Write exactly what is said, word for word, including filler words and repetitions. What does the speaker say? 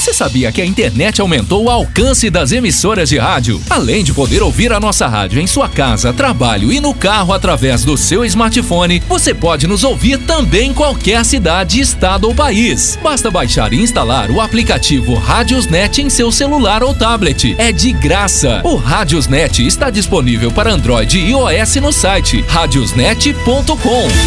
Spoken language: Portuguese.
Você sabia que a internet aumentou o alcance das emissoras de rádio? Além de poder ouvir a nossa rádio em sua casa, trabalho e no carro através do seu smartphone, você pode nos ouvir também em qualquer cidade, estado ou país. Basta baixar e instalar o aplicativo Radiosnet em seu celular ou tablet. É de graça. O Radiosnet está disponível para Android e iOS no site radiosnet ponto com.